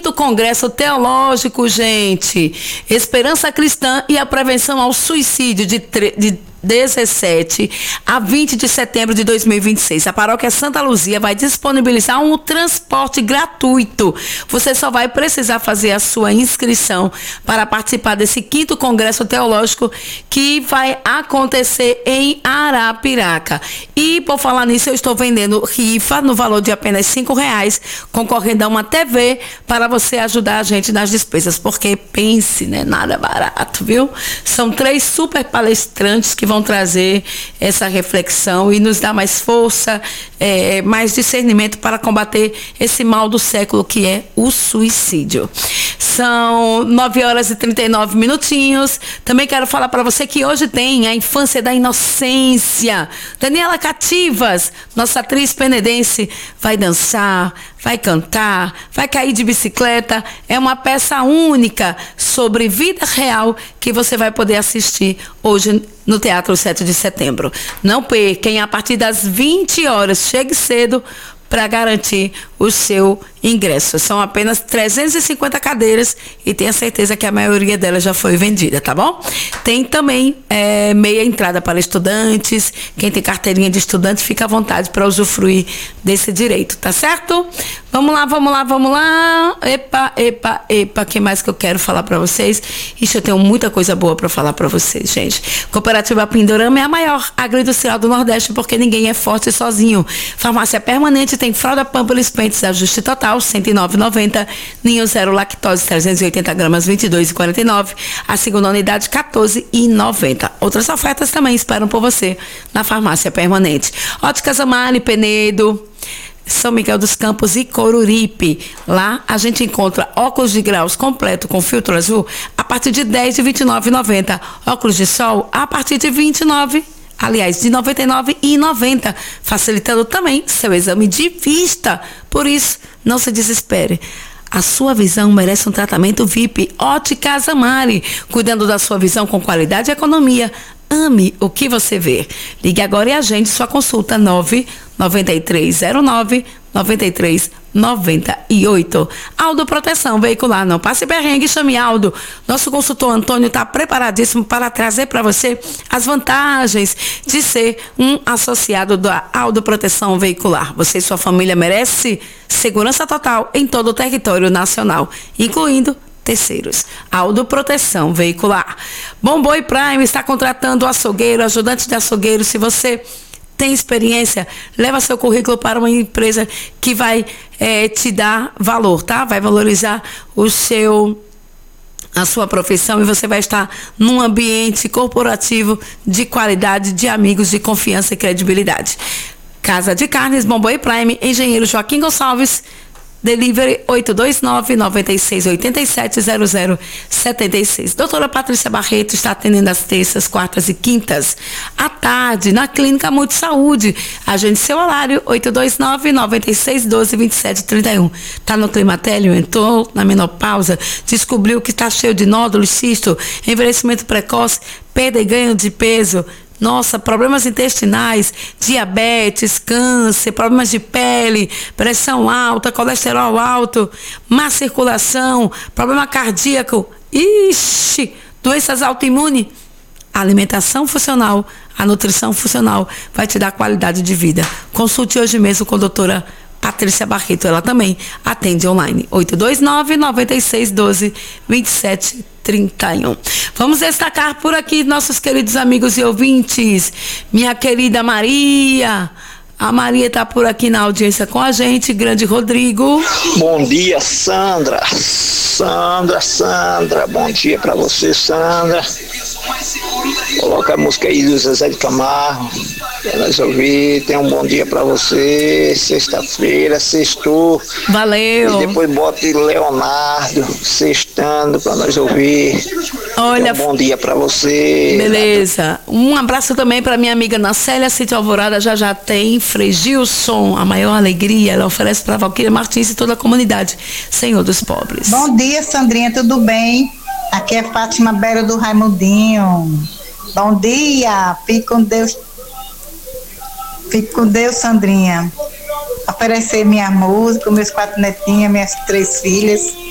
5º Congresso Teológico, gente. Esperança Cristã e a Prevenção ao Suicídio de 17 a 20 de setembro de 2026. A Paróquia Santa Luzia vai disponibilizar um transporte gratuito. Você só vai precisar fazer a sua inscrição para participar desse 5º Congresso Teológico que vai acontecer em Arapiraca. E, por falar nisso, eu estou vendendo rifa no valor de apenas R$5, concorrendo a uma TV para você ajudar a gente nas despesas. Porque pense, né? Nada barato, viu? São 3 super palestrantes que vão trazer essa reflexão e nos dar mais força, mais discernimento para combater esse mal do século que é o suicídio. São 9h39. Também quero falar para você que hoje tem a Infância da Inocência. Daniela Cativas, nossa atriz penedense, vai dançar, vai cantar, vai cair de bicicleta. É uma peça única sobre vida real que você vai poder assistir hoje no Teatro 7 de Setembro. Não percam, a partir das 20 horas. Chegue cedo para garantir o seu ingresso. São apenas 350 cadeiras e tenha certeza que a maioria delas já foi vendida, tá bom? Tem também meia entrada para estudantes. Quem tem carteirinha de estudante, fica à vontade para usufruir desse direito, tá certo? Vamos lá. Epa, que mais que eu quero falar para vocês? Ixi, eu tenho muita coisa boa para falar para vocês, gente. Cooperativa Pindorama é a maior agroindustrial do Nordeste, porque ninguém é forte sozinho. Farmácia Permanente tem fralda Pampers Pentes Ajuste Total, R$ 109,90. Ninho Zero Lactose, 380 gramas, R$ 22,49. A segunda unidade, R$ 14,90. Outras ofertas também esperam por você na Farmácia Permanente. Óticas Amari, Penedo, São Miguel dos Campos e Coruripe. Lá a gente encontra óculos de graus completo com filtro azul a partir de R$ 10 de R$ 29,90. Óculos de sol a partir de R$ 29,90. Aliás, de R$ 99,90, facilitando também seu exame de vista. Por isso, não se desespere. A sua visão merece um tratamento VIP. Óticas Amari, cuidando da sua visão com qualidade e economia. Ame o que você vê. Ligue agora e agende sua consulta 99309-9398. Aldo Proteção Veicular, não passe perrengue, chame Aldo. Nosso consultor Antônio está preparadíssimo para trazer para você as vantagens de ser um associado da Aldo Proteção Veicular. Você e sua família merecem segurança total em todo o território nacional, incluindo terceiros. Aldo Proteção Veicular. Bom Boi Prime está contratando açougueiro, ajudante de açougueiro. Se você tem experiência, leva seu currículo para uma empresa que vai te dar valor, tá? Vai valorizar a sua profissão e você vai estar num ambiente corporativo de qualidade, de amigos, de confiança e credibilidade. Casa de Carnes, Bom Boi Prime, Engenheiro Joaquim Gonçalves, Delivery 829-9687-0076. Doutora Patrícia Barreto está atendendo às terças, quartas e quintas, à tarde, na Clínica Multisaúde. Agende seu horário, 829-9612-2731. Está no climatério, entrou na menopausa, descobriu que está cheio de nódulos, cisto, envelhecimento precoce, perda e ganho de peso. Nossa, problemas intestinais, diabetes, câncer, problemas de pele, pressão alta, colesterol alto, má circulação, problema cardíaco, doenças autoimunes. A alimentação funcional, a nutrição funcional vai te dar qualidade de vida. Consulte hoje mesmo com a doutora Patrícia Barreto, ela também atende online. 829-9612-2731. Vamos destacar por aqui nossos queridos amigos e ouvintes. Minha querida Maria. A Maria está por aqui na audiência com a gente. Grande Rodrigo. Bom dia, Sandra. Sandra. Bom dia para você, Sandra. Coloca a música aí do Zezé de Camargo para nós ouvir. Tenha um bom dia para você. Sexta-feira, sextou. Valeu. E depois bote Leonardo sextando para nós ouvir. Olha, um bom dia para você. Beleza. Um abraço também para minha amiga Nacélia Sítio Alvorada. Já tem Frei Gilson, a maior alegria. Ela oferece para Valquíria Martins e toda a comunidade. Senhor dos pobres. Bom dia, Sandrinha. Tudo bem? Aqui é Fátima Bera do Raimundinho. Bom dia. Fique com Deus. Fique com Deus, Sandrinha. Oferecer minha música, meus 4 netinhas, minhas 3 filhas.